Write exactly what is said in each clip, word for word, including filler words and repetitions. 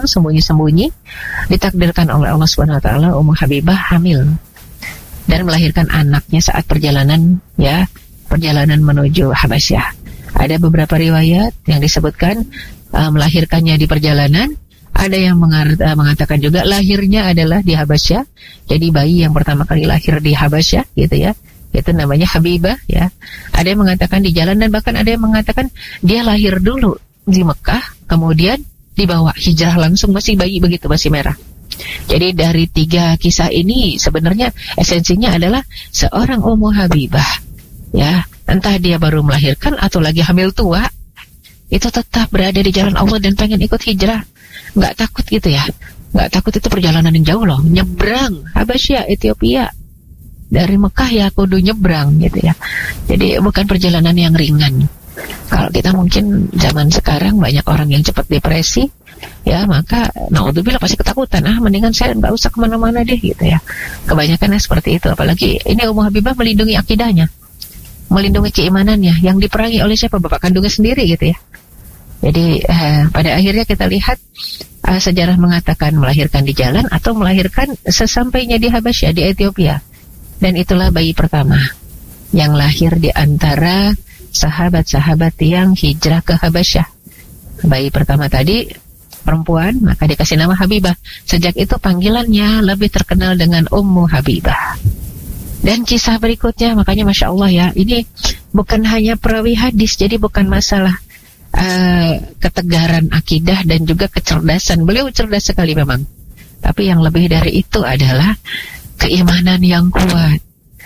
itu sembunyi-sembunyi ditakdirkan oleh Allah Subhanahu wa taala Ummu Habibah hamil dan melahirkan anaknya saat perjalanan ya, perjalanan menuju Habasyah. Ada beberapa riwayat yang disebutkan uh, melahirkannya di perjalanan. Ada yang mengar- uh, mengatakan juga lahirnya adalah di Habasyah. Jadi bayi yang pertama kali lahir di Habasyah gitu ya, itu namanya Habibah ya. Ada yang mengatakan di jalan, dan bahkan ada yang mengatakan dia lahir dulu di Mekah, kemudian dibawa hijrah langsung masih bayi begitu, masih merah. Jadi dari tiga kisah ini sebenarnya esensinya adalah seorang Ummu Habibah ya, entah dia baru melahirkan atau lagi hamil tua, itu tetap berada di jalan Allah dan pengen ikut hijrah. Nggak takut gitu ya, nggak takut. Itu perjalanan yang jauh loh, nyebrang Habasyah, Ethiopia. Dari Mekah ya kudu nyebrang gitu ya. Jadi bukan perjalanan yang ringan. Kalau kita mungkin zaman sekarang banyak orang yang cepat depresi ya, maka naudzubillah pasti ketakutan, ah mendingan saya nggak usah kemana-mana deh gitu ya. Kebanyakan seperti itu. Apalagi ini Ummu Habibah melindungi akidahnya, melindungi keimanannya yang diperangi oleh siapa? Bapak kandungnya sendiri gitu ya. Jadi eh, pada akhirnya kita lihat eh, sejarah mengatakan melahirkan di jalan atau melahirkan sesampainya di Habasyah, di Ethiopia. Dan itulah bayi pertama yang lahir di antara sahabat-sahabat yang hijrah ke Habasyah. Bayi pertama tadi perempuan, maka dikasih nama Habibah. Sejak itu panggilannya lebih terkenal dengan Ummu Habibah. Dan kisah berikutnya, makanya Masya Allah ya, ini bukan hanya perawi hadis, jadi bukan masalah Uh, ketegaran akidah dan juga kecerdasan. Beliau cerdas sekali memang, tapi yang lebih dari itu adalah keimanan yang kuat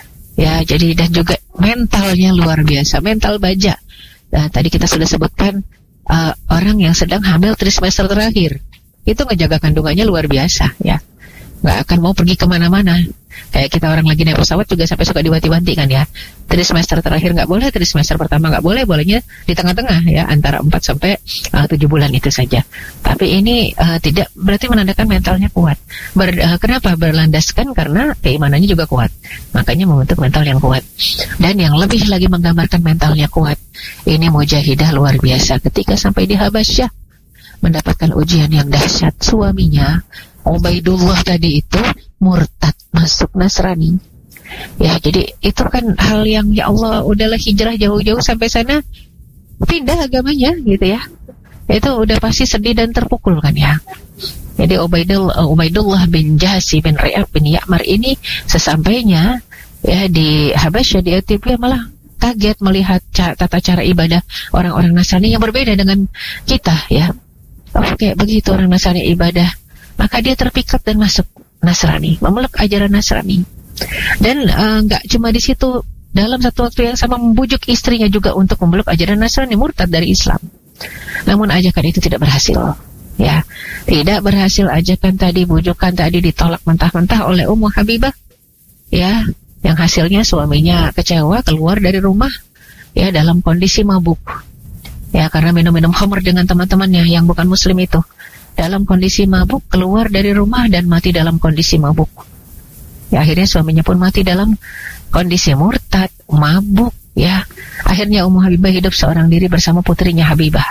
ya. Jadi dan juga mentalnya luar biasa, mental baja. Nah, tadi kita sudah sebutkan uh, orang yang sedang hamil trimester terakhir itu ngejaga kandungannya luar biasa ya, nggak akan mau pergi kemana-mana. Kayak kita orang lagi naik pesawat juga sampai suka diwanti-wanti kan ya. Tri semester terakhir nggak boleh, tri semester pertama nggak boleh, bolehnya di tengah-tengah ya, antara empat sampai tujuh bulan itu saja. Tapi ini uh, tidak berarti menandakan mentalnya kuat. Ber, uh, kenapa? Berlandaskan karena keimanannya juga kuat. Makanya membentuk mental yang kuat. Dan yang lebih lagi menggambarkan mentalnya kuat, ini mujahidah luar biasa. Ketika sampai di Habasyah mendapatkan ujian yang dahsyat, suaminya Ubaidullah tadi itu murtad, masuk Nasrani. Ya, jadi itu kan hal yang ya Allah, udahlah hijrah jauh-jauh sampai sana, pindah agamanya gitu ya. Itu udah pasti sedih dan terpukul kan ya. Jadi Ubaidullah, Ubaidullah bin Jahsi bin Ri'ab bin Ya'mar ini sesampainya ya di Habasyah, di Ethiopia, malah kaget melihat tata cara ibadah orang-orang Nasrani yang berbeda dengan kita ya. Oh, kayak begitu orang Nasrani ibadah. Maka dia terpikat dan masuk Nasrani, memeluk ajaran Nasrani. Dan nggak uh, cuma di situ, dalam satu waktu yang sama membujuk istrinya juga untuk memeluk ajaran Nasrani, murtad dari Islam. Namun ajakan itu tidak berhasil, ya, tidak berhasil. Ajakan tadi, bujukan tadi ditolak mentah-mentah oleh Ummu Habibah, ya, yang hasilnya suaminya kecewa, keluar dari rumah, ya, dalam kondisi mabuk, ya, karena minum-minum khamr dengan teman-temannya yang bukan Muslim itu. Dalam kondisi mabuk, keluar dari rumah dan mati dalam kondisi mabuk. Ya, akhirnya suaminya pun mati dalam kondisi murtad, mabuk, ya. Akhirnya Ummu Habibah hidup seorang diri bersama putrinya Habibah.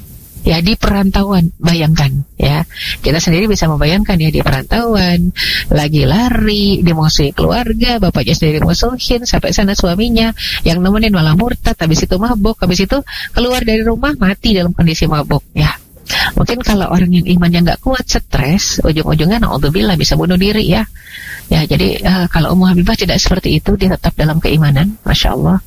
Ya, di perantauan, bayangkan, ya. Kita sendiri bisa membayangkan ya, di perantauan, lagi lari, dimusuhi keluarga, bapaknya sendiri musuhin, sampai sana suaminya yang nemenin malah murtad, habis itu mabuk, habis itu keluar dari rumah, mati dalam kondisi mabuk, ya. Mungkin kalau orang yang imannya nggak kuat, stres, ujung-ujungnya naudzubillah bisa bunuh diri ya. Ya, jadi uh, kalau Ummu Habibah tidak seperti itu, dia tetap dalam keimanan, Masya Allah.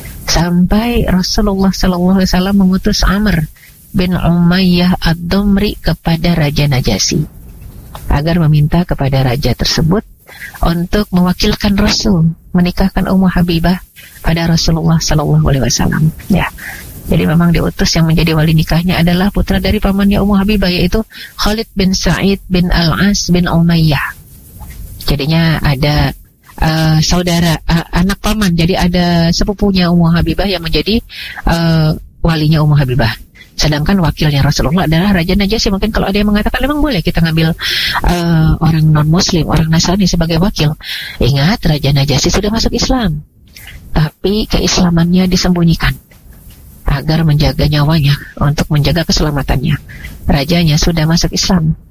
Sampai Rasulullah Sallallahu Alaihi Wasallam mengutus Amr bin Umayyah ad-Dumri kepada Raja Najasyi agar meminta kepada raja tersebut untuk mewakilkan Rasul menikahkan Ummu Habibah pada Rasulullah Sallallahu Alaihi Wasallam. Ya. Jadi memang diutus yang menjadi wali nikahnya adalah putra dari pamannya Ummu Habibah, yaitu Khalid bin Sa'id bin Al-As bin Umayyah. Jadinya ada uh, saudara, uh, anak paman, jadi ada sepupunya Ummu Habibah yang menjadi uh, walinya Ummu Habibah. Sedangkan wakilnya Rasulullah adalah Raja Najasyi. Mungkin kalau ada yang mengatakan memang boleh kita ngambil uh, orang non-Muslim, orang Nasrani sebagai wakil. Ingat, Raja Najasyi sudah masuk Islam, tapi keislamannya disembunyikan agar menjaga nyawanya, untuk menjaga keselamatannya. Rajanya sudah masuk Islam,